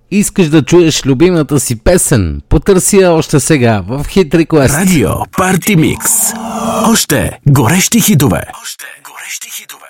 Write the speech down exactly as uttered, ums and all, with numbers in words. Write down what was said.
Искаш да чуеш любимата си песен? Потърси я още сега в Hit Request. Радио Парти Микс. Още горещи хитове. Още горещи хитове.